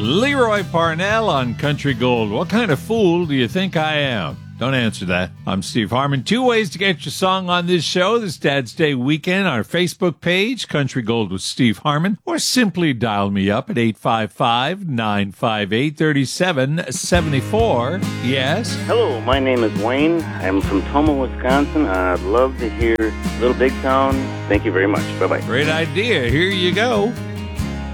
Leroy Parnell on Country Gold. What kind of fool do you think I am? Don't answer that. I'm Steve Harmon. 2 ways to get your song on this show this Dad's Day weekend. Our Facebook page, Country Gold with Steve Harmon, or simply dial me up at 855-958-3774. Yes? Hello, my name is Wayne. I'm from Toma, Wisconsin. I'd love to hear Little Big Town. Thank you very much. Bye-bye. Great idea. Here you go.